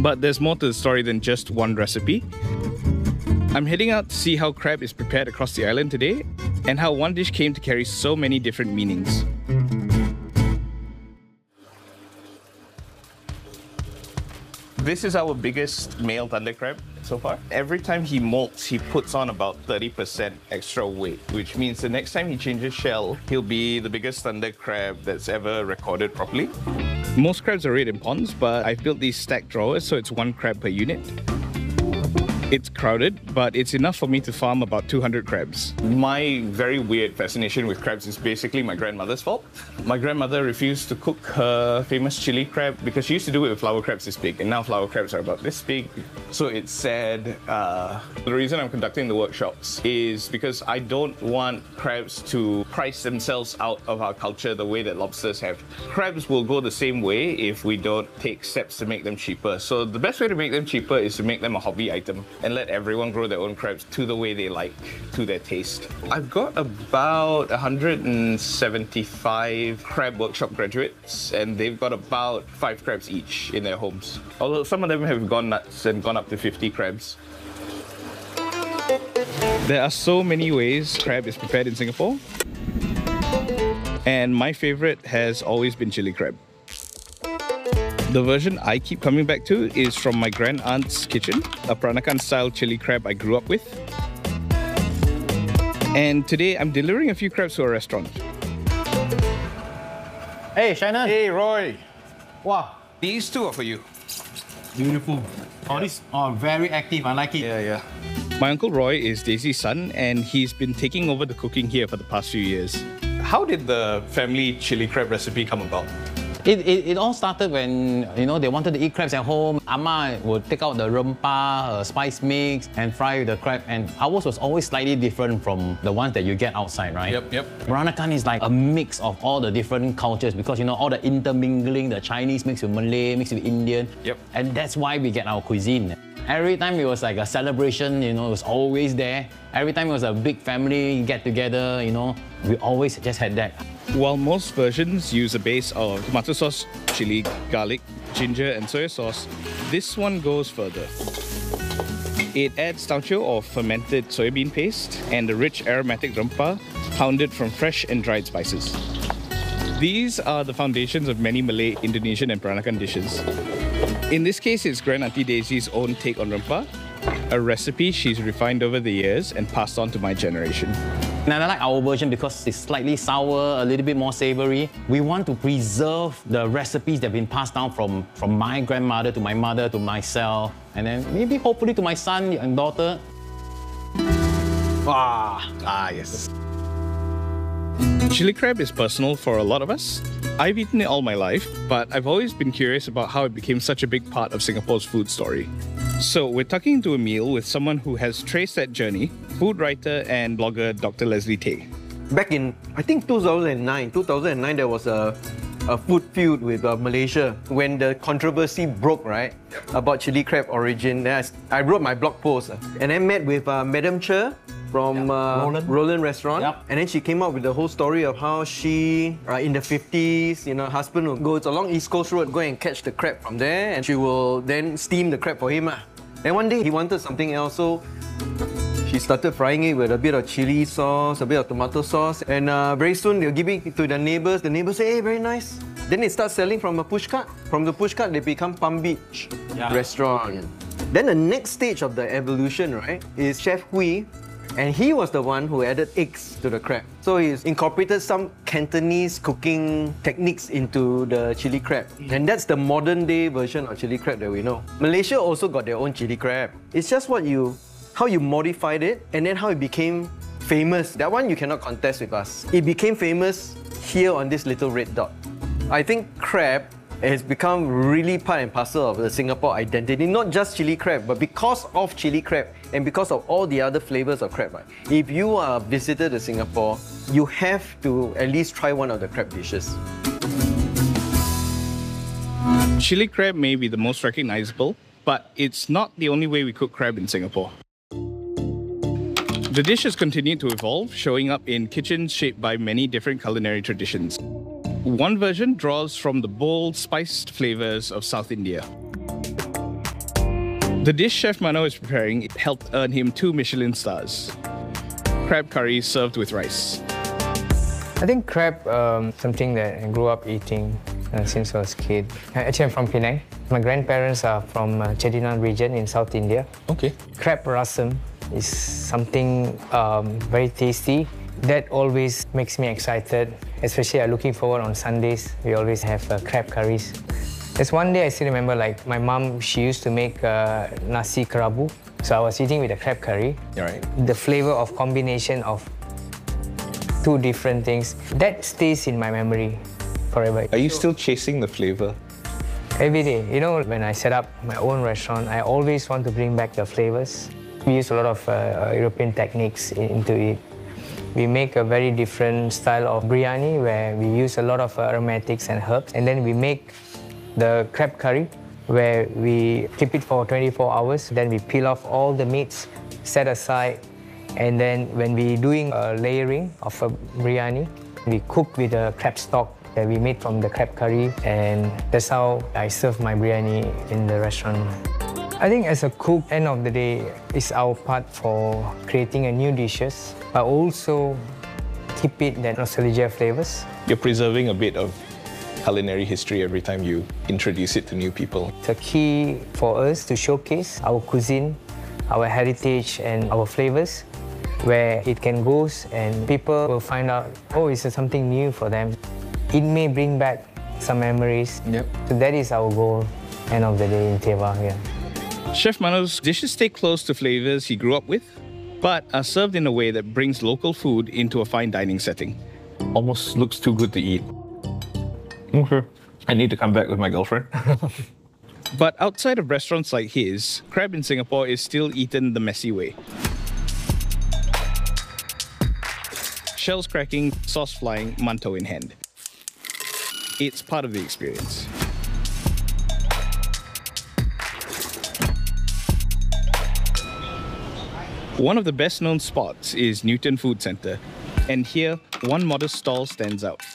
But there's more to the story than just one recipe. I'm heading out to see how crab is prepared across the island today and how one dish came to carry so many different meanings. This is our biggest male thunder crab so far. Every time he molts, he puts on about 30% extra weight, which means the next time he changes shell, he'll be the biggest thunder crab that's ever recorded properly. Most crabs are reared in ponds, but I've built these stacked drawers so it's one crab per unit. It's crowded, but it's enough for me to farm about 200 crabs. My very weird fascination with crabs is basically my grandmother's fault. My grandmother refused to cook her famous chili crab because she used to do it with flower crabs this big, and now flower crabs are about this big. So it's sad. The reason I'm conducting the workshops is because I don't want crabs to price themselves out of our culture the way that lobsters have. Crabs will go the same way if we don't take steps to make them cheaper. So the best way to make them cheaper is to make them a hobby item and let everyone grow their own crabs to the way they like, to their taste. I've got about 175 crab workshop graduates, and they've got about 5 crabs each in their homes. Although some of them have gone nuts and gone up to 50 crabs. There are so many ways crab is prepared in Singapore, and my favorite has always been chili crab. The version I keep coming back to is from my grand aunt's kitchen, a Peranakan style chili crab I grew up with. And today I'm delivering a few crabs to a restaurant. Hey, Shannon. Hey, Roy. Wow, These two are for you. beautiful. Oh, these are very active. I like it. Yeah. My uncle Roy is Daisy's son, and he's been taking over the cooking here for the past few years. How did the family chili crab recipe come about? It all started when, they wanted to eat crabs at home. Amma would take out the rempah, spice mix, and fry the crab. And ours was always slightly different from the ones that you get outside, right? Yep. Peranakan is like a mix of all the different cultures because, all the intermingling, the Chinese mixed with Malay, mixed with Indian. Yep. And that's why we get our cuisine. Every time it was like a celebration, it was always there. Every time it was a big family get together, we always just had that. While most versions use a base of tomato sauce, chili, garlic, ginger, and soy sauce, this one goes further. It adds tauco or fermented soybean paste and a rich aromatic rempah pounded from fresh and dried spices. These are the foundations of many Malay, Indonesian, and Peranakan dishes. In this case, it's Grand Auntie Daisy's own take on rempah, a recipe she's refined over the years and passed on to my generation. And I like our version because it's slightly sour, a little bit more savory. We want to preserve the recipes that have been passed down from my grandmother to my mother to myself, and then maybe hopefully to my son and daughter. Yes. Chili crab is personal for a lot of us. I've eaten it all my life, but I've always been curious about how it became such a big part of Singapore's food story. So we're tucking into a meal with someone who has traced that journey, food writer and blogger Dr. Leslie Tay. Back in, I think 2009, there was a food feud with Malaysia when the controversy broke, right, about chili crab origin. Then I wrote my blog post and I met with Madam Che from Roland Restaurant. And then she came up with the whole story of how she, in the 50s, her husband will go along East Coast Road, go and catch the crab from there, and she will then steam the crab for him. Then one day he wanted something else, so she started frying it with a bit of chili sauce, a bit of tomato sauce, and very soon they'll give it to the neighbors. The neighbors say, hey, very nice. Then they start selling from a pushcart. From the pushcart, they become Palm Beach Restaurant. Then the next stage of the evolution, right, is Chef Hui. And he was the one who added eggs to the crab. So he's incorporated some Cantonese cooking techniques into the chili crab. And that's the modern day version of chili crab that we know. Malaysia also got their own chili crab. It's just how you modified it and then how it became famous. That one you cannot contest with us. It became famous here on this little red dot. I think crab has become really part and parcel of the Singapore identity. Not just chili crab, but because of chili crab and because of all the other flavors of crab. Right? If you are a visitor to Singapore, you have to at least try one of the crab dishes. Chili crab may be the most recognizable, but it's not the only way we cook crab in Singapore. The dish has continued to evolve, showing up in kitchens shaped by many different culinary traditions. One version draws from the bold, spiced flavors of South India. The dish Chef Mano is preparing helped earn him 2 Michelin stars. Crab curry served with rice. I think crab, something that I grew up eating since I was a kid. Actually, I'm from Penang. My grandparents are from Chettinad region in South India. Okay. Crab rasam is something very tasty. That always makes me excited, especially I'm looking forward on Sundays. We always have crab curries. There's one day I still remember, like my mom, she used to make nasi kerabu. So I was eating with a crab curry. Right. The flavor of combination of 2 different things, that stays in my memory forever. Are you still chasing the flavor? Every day. You know, when I set up my own restaurant, I always want to bring back the flavors. We use a lot of European techniques into it. We make a very different style of biryani where we use a lot of aromatics and herbs. And then we make the crab curry where we keep it for 24 hours. Then we peel off all the meats, set aside. And then when we're doing a layering of a biryani, we cook with the crab stock that we made from the crab curry. And that's how I serve my biryani in the restaurant. I think as a cook, end of the day, it's our part for creating a new dishes, but also keep it that nostalgia flavors. You're preserving a bit of culinary history every time you introduce it to new people. It's a key for us to showcase our cuisine, our heritage and our flavors, where it can go and people will find out, oh, it's something new for them. It may bring back some memories. Yep. So that is our goal, end of the day in Teva. Yeah. Chef Mano's dishes stay close to flavors he grew up with, but are served in a way that brings local food into a fine dining setting. Almost looks too good to eat. Okay. I need to come back with my girlfriend. But outside of restaurants like his, crab in Singapore is still eaten the messy way. Shells cracking, sauce flying, mantou in hand. It's part of the experience. One of the best-known spots is Newton Food Centre, and here, one modest stall stands out.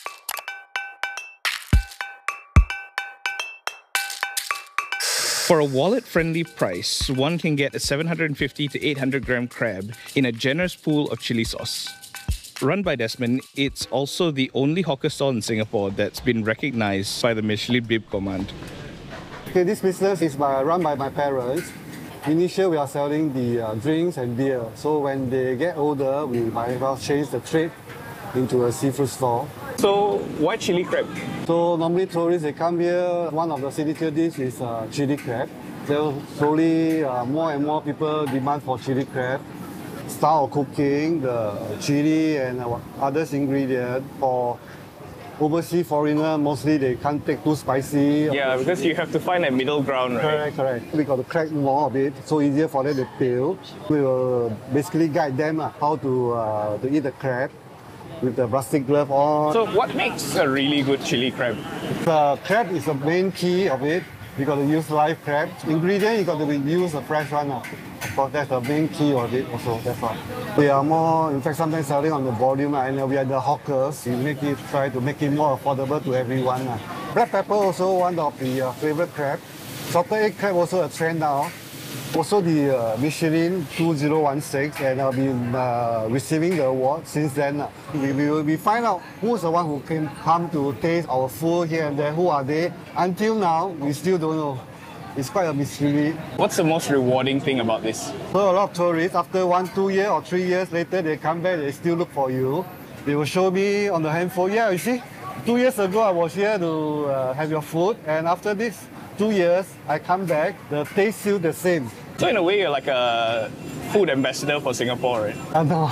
For a wallet-friendly price, one can get a 750 to 800 gram crab in a generous pool of chili sauce. Run by Desmond, it's also the only hawker stall in Singapore that's been recognized by the Michelin Bib Command. Okay, this business is run by my parents. Initially, we are selling the drinks and beer. So when they get older, we might well change the trade into a seafood store. So, why chili crab? So normally tourists, they come here, one of the signature dishes is chili crab. So slowly, more and more people demand for chili crab. Style of cooking, the chili and other ingredients. For overseas foreigner, mostly they can't take too spicy. Yeah, because you have to find a middle ground, right? Correct. We got to crack more of it, so easier for them to peel. We will basically guide them how to eat the crab with the plastic glove on. So what makes a really good chili crab? The crab is the main key of it. You got to use live crab. Ingredient, you got to use a fresh one. Of course, that's the main key of it also, that's all. We are more, in fact, sometimes selling on the volume, and we are the hawkers. We try to make it more affordable to everyone. Black pepper also one of the favorite crab. Salted egg crab also a trend now. Also the Michelin 2016, and I've been receiving the award since then. We find out who's the one who can come to taste our food here and there, who are they. Until now, we still don't know. It's quite a mystery. What's the most rewarding thing about this? So a lot of tourists, after 1, 2 years or 3 years later, they come back, they still look for you. They will show me on the handphone, yeah, you see, 2 years ago I was here to have your food, and after this 2 years, I come back, the taste still the same. So in a way, you're like a food ambassador for Singapore, right? I know.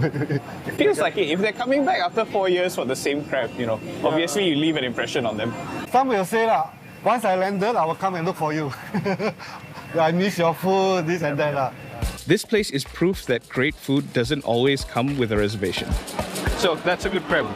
It feels like it. If they're coming back after 4 years for the same crab, obviously you leave an impression on them. Some will say, once I landed, I will come and look for you. I miss your food, this and that. This place is proof that great food doesn't always come with a reservation. So that's a good crab.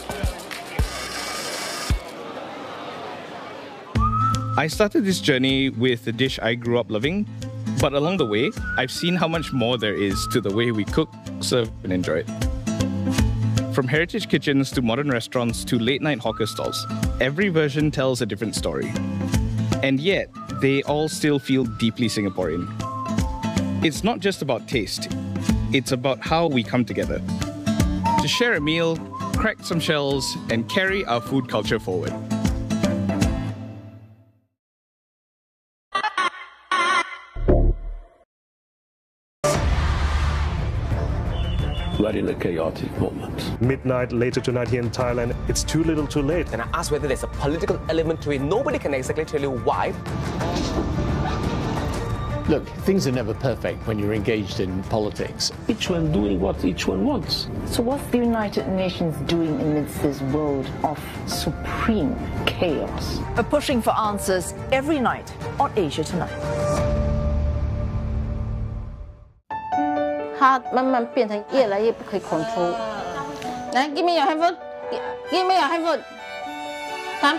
I started this journey with the dish I grew up loving, but along the way, I've seen how much more there is to the way we cook, serve, and enjoy it. From heritage kitchens to modern restaurants to late-night hawker stalls, every version tells a different story. And yet, they all still feel deeply Singaporean. It's not just about taste, it's about how we come together to share a meal, crack some shells, and carry our food culture forward. We're in a chaotic moment. Midnight later tonight here in Thailand, it's too little too late. And I asked whether there's a political element to it. Nobody can exactly tell you why. Look, things are never perfect when you're engaged in politics. Each one doing what each one wants. So what's the United Nations doing amidst this world of supreme chaos? We're pushing for answers every night on Asia Tonight. 它慢慢变成越来越不可以 control。来 ，give me your handphone， give me your handphone。Come。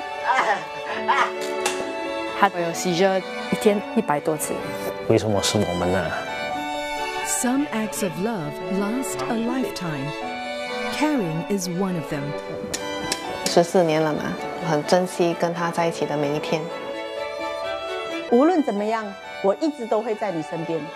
他有 seizure 一天100多次。 为什么是我们呢？ Some acts of love last a lifetime. Caring is one of them. 14年了嘛，我很珍惜跟他在一起的每一天。 无论怎么样，我一直都会在你身边。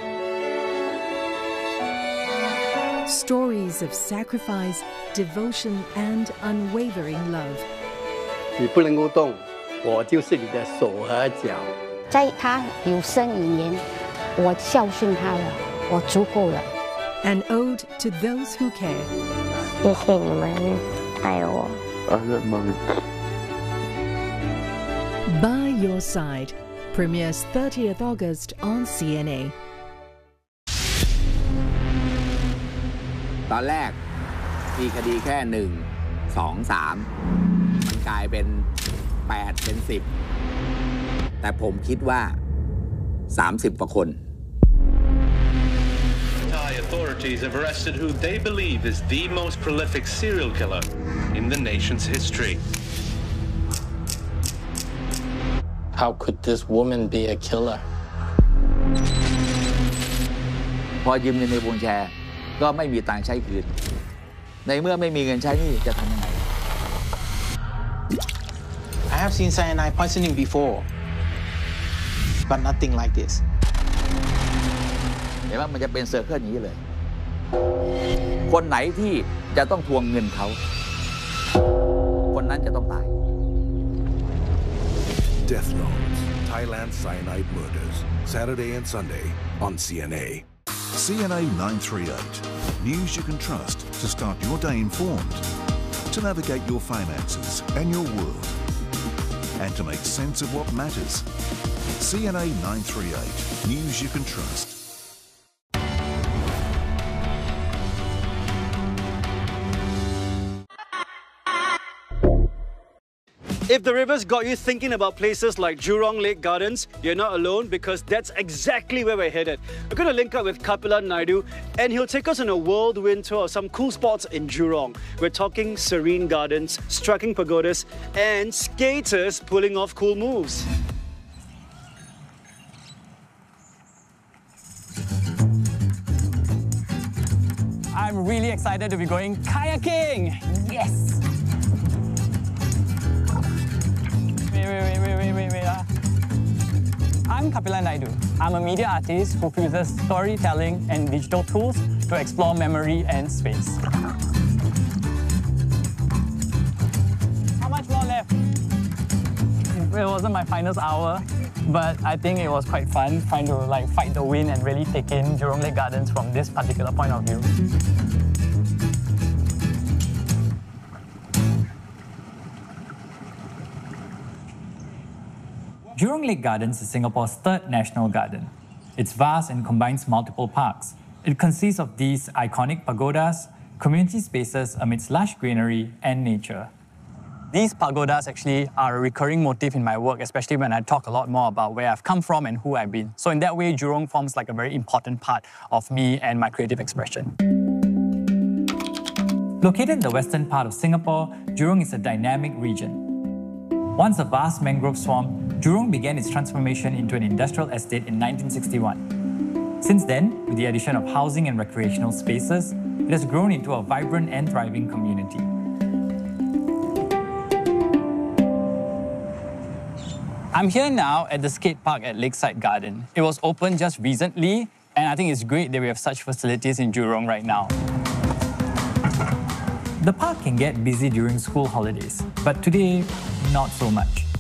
Stories of sacrifice, devotion, and unwavering love. 你不能够动，我就是你的手和脚。 在他有生以年，我孝顺他了，我足够了。 An ode to those who care. 谢谢你们爱我。 By Your Side premieres 30th August on CNA. ตอนแรกมีคดีแค่1 2 3มันกลายเป็น8เป็น10แต่ผมคิดว่า30กว่าคน Thai authorities have arrested who they believe is the most prolific serial killer in the nation's history. How could this woman be a killer? พอยืมเงินในวงแชร์ก็ไม่มีตังค์ใช้คืนในเมื่อไม่มีเงินใช้นี่จะทำยังไง I have seen cyanide poisoning before, but nothing like this. เห็นว่ามันจะเป็นเซอร์เคิลอย่างนี้เลยคนไหนที่จะต้องทวงเงินเขาคนนั้นจะต้องตาย Death Loans, Thailand Cyanide Murders, Saturday and Sunday on CNA. CNA 938, news you can trust to start your day informed, to navigate your finances and your world, and to make sense of what matters. CNA 938, news you can trust. If the rivers got you thinking about places like Jurong Lake Gardens, you're not alone because that's exactly where we're headed. We're going to link up with Kapilan Naidu and he'll take us on a whirlwind tour of some cool spots in Jurong. We're talking serene gardens, striking pagodas and skaters pulling off cool moves. I'm really excited to be going kayaking! Yes! Wait. I'm Kapilan Naidu. I'm a media artist who uses storytelling and digital tools to explore memory and space. How much more left? It wasn't my finals hour, but I think it was quite fun trying to fight the wind and really take in Jurong Lake Gardens from this particular point of view. Jurong Lake Gardens is Singapore's third national garden. It's vast and combines multiple parks. It consists of these iconic pagodas, community spaces amidst lush greenery and nature. These pagodas actually are a recurring motif in my work, especially when I talk a lot more about where I've come from and who I've been. So in that way, Jurong forms like a very important part of me and my creative expression. Located in the western part of Singapore, Jurong is a dynamic region. Once a vast mangrove swamp, Jurong began its transformation into an industrial estate in 1961. Since then, with the addition of housing and recreational spaces, it has grown into a vibrant and thriving community. I'm here now at the skate park at Lakeside Garden. It was opened just recently, and I think it's great that we have such facilities in Jurong right now. The park can get busy during school holidays, but today, not so much.